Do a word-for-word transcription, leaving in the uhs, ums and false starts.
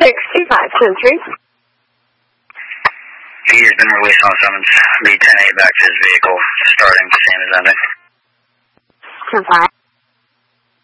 sixty-five Century. He has been released on summons. Lead ten A back to his vehicle, starting same as ending. ten five.